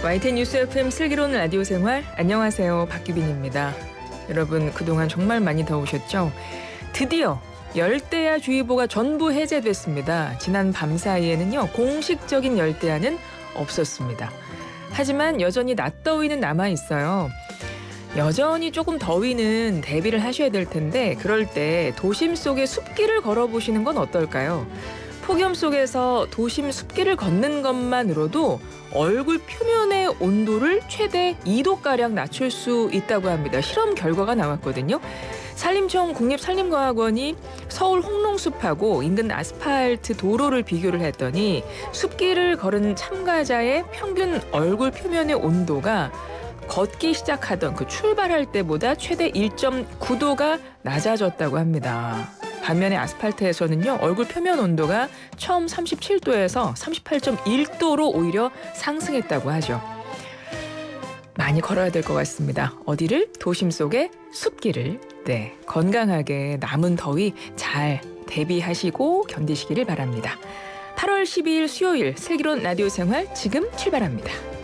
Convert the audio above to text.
YTN 뉴스 FM 슬기로운 라디오 생활, 안녕하세요. 박규빈입니다. 여러분, 그동안 정말 많이 더우셨죠? 드디어 열대야주의보가 전부 해제됐습니다. 지난 밤 사이에는요, 공식적인 열대야는 없었습니다. 하지만 여전히 낮더위는 남아있어요. 여전히 조금 더위는 대비를 하셔야 될 텐데, 그럴 때 도심 속에 숲길을 걸어보시는 건 어떨까요? 폭염 속에서 도심 숲길을 걷는 것만으로도 얼굴 표면의 온도를 최대 2도가량 낮출 수 있다고 합니다. 실험 결과가 나왔거든요. 산림청 국립산림과학원이 서울 홍롱숲하고 인근 아스팔트 도로를 비교를 했더니 숲길을 걸은 참가자의 평균 얼굴 표면의 온도가 걷기 시작하던 그 출발할 때보다 최대 1.9도가 낮아졌다고 합니다. 반면에 아스팔트에서는요, 얼굴 표면 온도가 처음 37도에서 38.1도로 오히려 상승했다고 하죠. 많이 걸어야 될 것 같습니다. 어디를? 도심 속의 숲길을. 네, 건강하게 남은 더위 잘 대비하시고 견디시기를 바랍니다. 8월 12일 수요일 슬기로운 라디오 생활 지금 출발합니다.